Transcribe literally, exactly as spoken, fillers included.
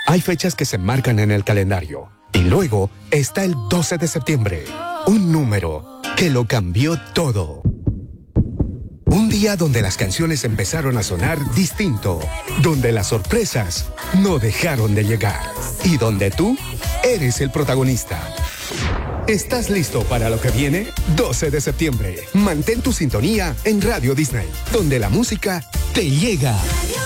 Hay fechas que se marcan en el calendario. Y luego está el doce de septiembre. Un número que lo cambió todo. Un día donde las canciones empezaron a sonar distinto. Donde las sorpresas no dejaron de llegar. Y donde tú eres el protagonista. ¿Estás listo para lo que viene? doce de septiembre. Mantén tu sintonía en Radio Disney, donde la música te llega.